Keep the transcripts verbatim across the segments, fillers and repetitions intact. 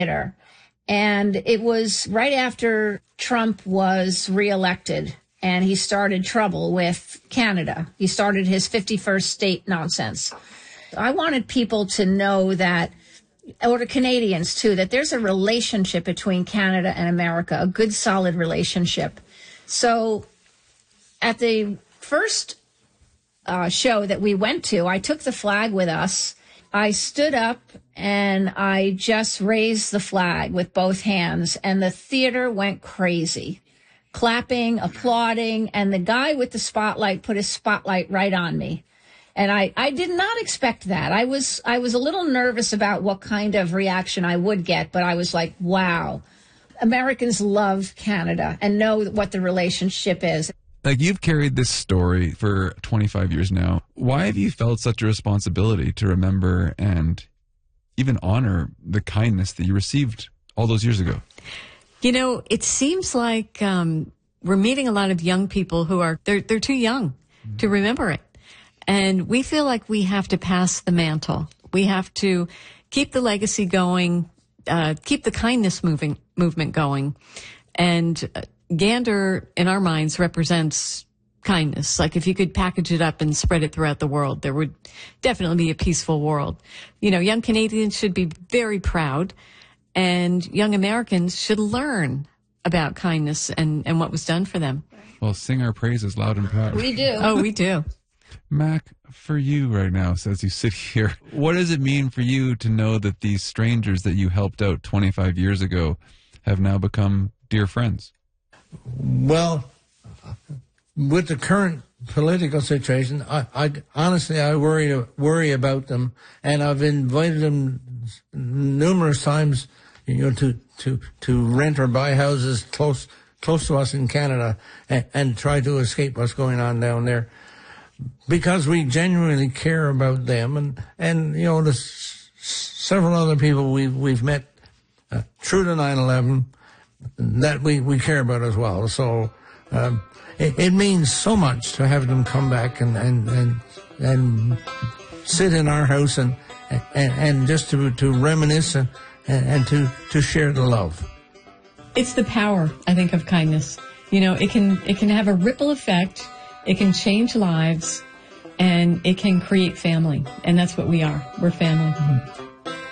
theater. And it was right after Trump was reelected and he started trouble with Canada. He started his fifty-first state nonsense. I wanted people to know that, or to Canadians too, that there's a relationship between Canada and America, a good, solid relationship. So at the first uh, show that we went to, I took the flag with us. I stood up and I just raised the flag with both hands, and the theater went crazy, clapping, applauding, and the guy with the spotlight put his spotlight right on me. And I, I did not expect that. I was I was a little nervous about what kind of reaction I would get, but I was like, wow, Americans love Canada and know what the relationship is. Like, you've carried this story for twenty-five years now. Why have you felt such a responsibility to remember and even honor the kindness that you received all those years ago? You know, it seems like um, we're meeting a lot of young people who are, they're, they're too young mm-hmm. to remember it. And we feel like we have to pass the mantle. We have to keep the legacy going, uh, keep the kindness moving movement going. And uh, Gander, in our minds, represents kindness. Like, if you could package it up and spread it throughout the world, there would definitely be a peaceful world. You know, young Canadians should be very proud, and young Americans should learn about kindness and, and what was done for them. Well, sing our praises loud and proud. We do. Oh, we do. Mac, for you right now, so as you sit here, what does it mean for you to know that these strangers that you helped out twenty-five years ago have now become dear friends? Well, with the current political situation, I, I honestly I worry worry about them, and I've invited them numerous times, you know, to to to rent or buy houses close close to us in Canada, and, and try to escape what's going on down there, because we genuinely care about them, and and you know, there's several other people we've we've met uh, through the nine eleven that we, we care about as well. So um, it, it means so much to have them come back and and, and, and sit in our house and and, and just to, to reminisce and, and to, to share the love. It's the power, I think, of kindness. You know, it can it can have a ripple effect. It can change lives, and it can create family. And that's what we are. We're family. Mm-hmm.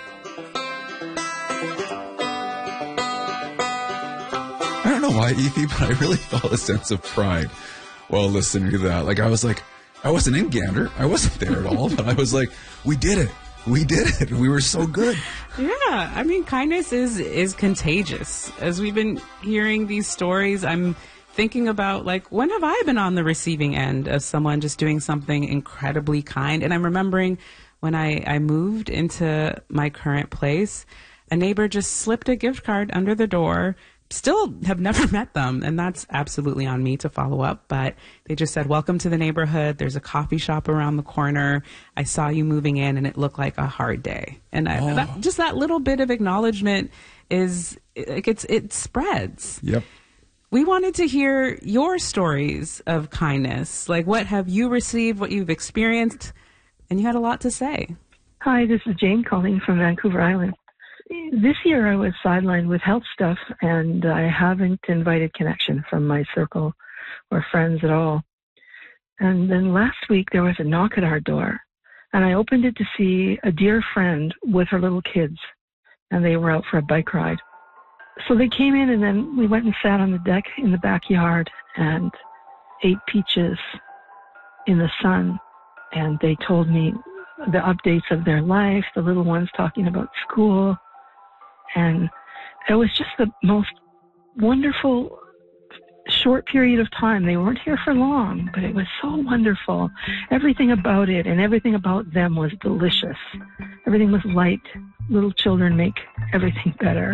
I don't know why, Evie, but I really felt a sense of pride while listening to that. Like, I was like, I wasn't in Gander. I wasn't there at all, but I was like, we did it. We did it. We were so good. Yeah. I mean, kindness is, is contagious. As we've been hearing these stories, I'm thinking about, like, when have I been on the receiving end of someone just doing something incredibly kind? And I'm remembering when I, I moved into my current place, a neighbor just slipped a gift card under the door. Still have never met them, and that's absolutely on me to follow up. But they just said, welcome to the neighborhood. There's a coffee shop around the corner. I saw you moving in, and it looked like a hard day. And I, oh. that, just that little bit of acknowledgement is, like, it's it spreads. Yep. We wanted to hear your stories of kindness. Like, what have you received, what you've experienced? And you had a lot to say. Hi, this is Jane calling from Vancouver Island. This year I was sidelined with health stuff, and I haven't invited connection from my circle or friends at all. And then last week there was a knock at our door, and I opened it to see a dear friend with her little kids, and they were out for a bike ride. So they came in, and then we went and sat on the deck in the backyard and ate peaches in the sun, and they told me the updates of their life, the little ones talking about school. And it was just the most wonderful short period of time. They weren't here for long, but it was so wonderful. Everything about it and everything about them was delicious. Everything was light. Little children make everything better.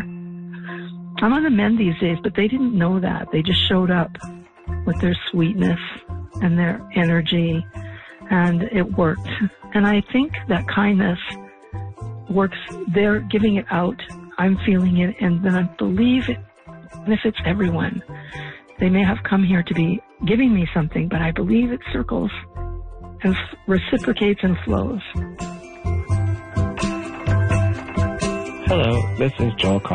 I'm on the mend these days, but they didn't know that. They just showed up with their sweetness and their energy, and it worked. And I think that kindness works. They're giving it out. I'm feeling it, and then I believe it benefits everyone. They may have come here to be giving me something, but I believe it circles and f- reciprocates and flows. Hello, this is Joel calling